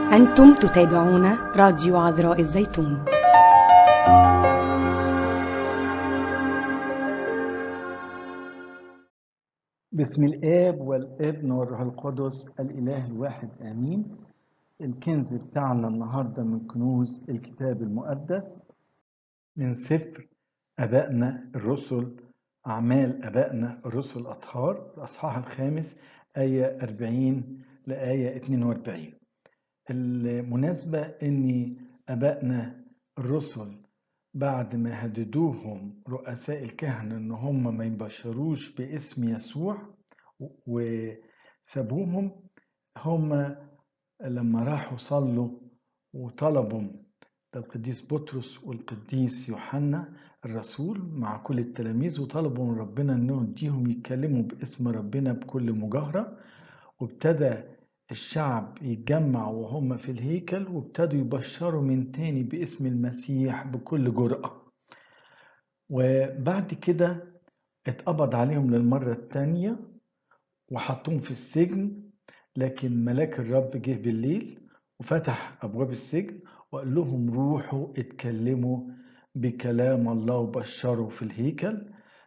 أنتم تتابعون راديو عذراء الزيتون. بسم الآب والابن والروح القدس الإله الواحد آمين. الكنز بتاعنا النهاردة من كنوز الكتاب المقدس من سفر أبائنا الرسل، أعمال أبائنا الرسل الأطهار، الأصحاح الخامس آية 40 لآية 42. المناسبة إن أبائنا الرسل بعد ما هددوهم رؤساء الكهنة إن هم ما يبشروش باسم يسوع وسابوهم، هم لما راحوا صلوا وطلبوا القديس بطرس والقديس يوحنا الرسول مع كل التلاميذ، وطلبوا من ربنا انه يديهم يتكلموا باسم ربنا بكل مجاهرة، وابتدى الشعب يتجمع وهم في الهيكل وابتدوا يبشروا من تاني باسم المسيح بكل جرأة. وبعد كده اتقبض عليهم للمرة التانية وحطوهم في السجن، لكن ملاك الرب جه بالليل وفتح أبواب السجن وقال لهم روحوا اتكلموا بكلام الله وبشروا في الهيكل.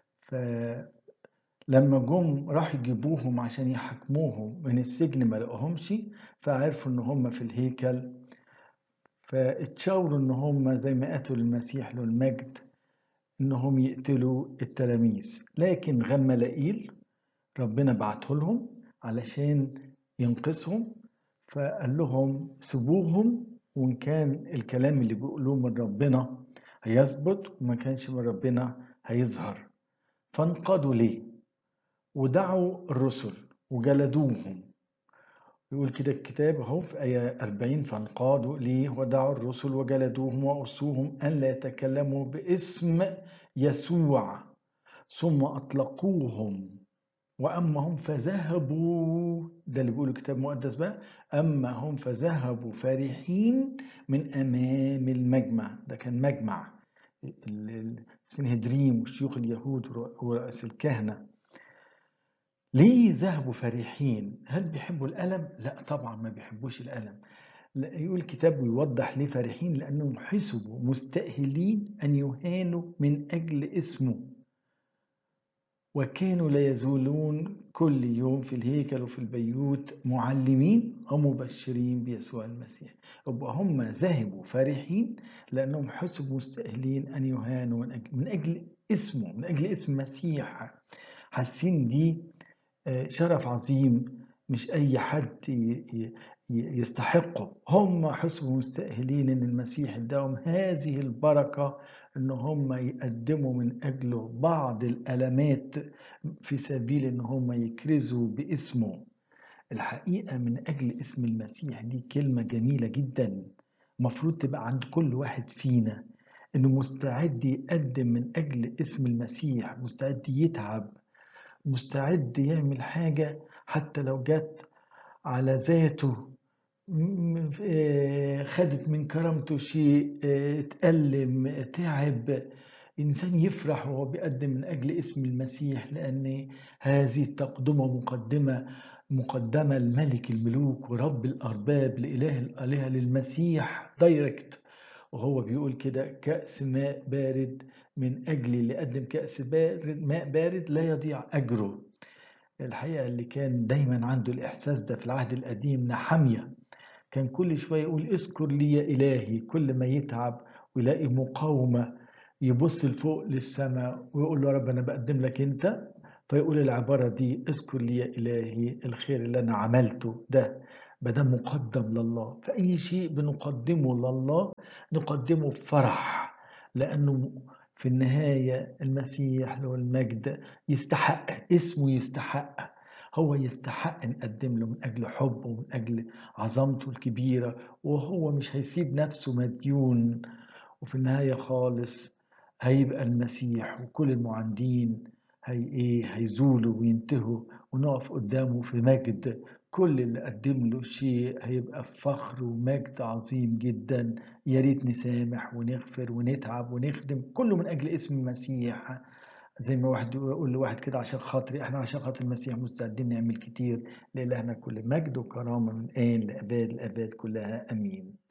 فلما جم راح يجيبوهم عشان يحكموهم من السجن ما لقوهمش، فعرفوا ان هم في الهيكل، فاتشاوروا ان هم زي ما قتلوا المسيح له المجد انهم يقتلوا التلاميذ، لكن غملائيل ربنا بعته لهم علشان ينقذهم، فقال لهم سيبوهم، وإن كان الكلام اللي بيقولوه من ربنا هيثبت وما كانش من ربنا هيظهر. فانقادوا ليه ودعوا الرسل وجلدوهم. يقول كده الكتاب اهو في آية 40: فانقادوا ليه ودعوا الرسل وجلدوهم وأوصوهم أن لا يتكلموا باسم يسوع، ثم أطلقوهم. وأما هم فذهبوا، ده اللي بيقوله الكتاب المقدس بقى، أما هم فذهبوا فرحين من أمام المجمع. ده كان مجمع السنهدريم وشيوخ اليهود ورؤساء الكهنة. ليه ذهبوا فرحين؟ هل بيحبوا الألم؟ لا طبعا ما بيحبوش الألم. يقول الكتاب ويوضح ليه فرحين: لأنهم حسبوا مستأهلين أن يهانوا من أجل اسمه، وكانوا لا يزولون كل يوم في الهيكل وفي البيوت معلمين ومبشرين بيسوع المسيح. يبقى هم ذهبوا فرحين لأنهم حسبوا مستأهلين أن يهانوا من أجل اسمه، من أجل اسم المسيح. حاسين دي شرف عظيم مش أي حد يستحقه. هم حسبوا مستأهلين أن المسيح اداهم هذه البركة أن هم يقدموا من أجله بعض الألمات في سبيل أن هم يكرزوا باسمه. الحقيقة من أجل اسم المسيح دي كلمة جميلة جدا، مفروض تبقى عند كل واحد فينا، أنه مستعد يقدم من أجل اسم المسيح، مستعد يتعب، مستعد يعمل حاجة حتى لو جت على ذاته، خدت من كرامته شيء، اتألم، تعب. إنسان يفرح وهو بيقدم من أجل اسم المسيح، لأن هذه التقدمة مقدمة الملك الملوك ورب الأرباب لإله الآلهة للمسيح دايركت. وهو بيقول كده: كأس ماء بارد من أجلي، اللي قدم كأس ماء بارد لا يضيع أجره. الحقيقة اللي كان دايما عنده الإحساس ده في العهد القديم نحمية، كان كل شوية يقول اذكر لي يا إلهي. كل ما يتعب ويلاقي مقاومة يبص لفوق للسماء ويقول له رب أنا بقدم لك أنت، فيقول العبارة دي: اذكر لي يا إلهي الخير اللي أنا عملته ده، بدأ مقدم لله. فأي شيء بنقدمه لله نقدمه بفرح، لأنه في النهاية المسيح له المجد يستحق، اسمه يستحق، هو يستحق نقدم له من أجل حبه ومن أجل عظمته الكبيرة، وهو مش هيسيب نفسه مديون. وفي النهاية خالص هيبقى المسيح وكل المعاندين هيزولوا وينتهوا ونقف قدامه في مجد. كل اللي قدم له شيء هيبقى فخر ومجد عظيم جدا. يا ريت نسامح ونغفر ونتعب ونخدم كله من أجل اسم المسيح. زي ما واحد يقول لواحد كده عشان خاطري، احنا عشان خاطر المسيح مستعدين نعمل كتير. لإلهنا كل مجد وكرامة من آن لأباد الآباد كلها، آمين.